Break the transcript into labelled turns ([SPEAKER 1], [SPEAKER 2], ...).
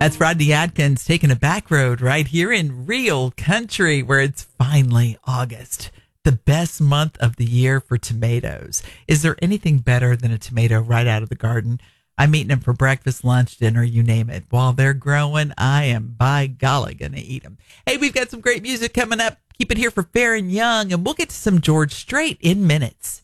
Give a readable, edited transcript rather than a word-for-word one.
[SPEAKER 1] That's Rodney Atkins taking a back road right here in real country where it's finally August, the best month of the year for tomatoes. Is there anything better than a tomato right out of the garden? I'm eating them for breakfast, lunch, dinner, you name it. While they're growing, I am, by golly, going to eat them. Hey, we've got some great music coming up. Keep it here for Fair and Young, and we'll get to some George Strait in minutes.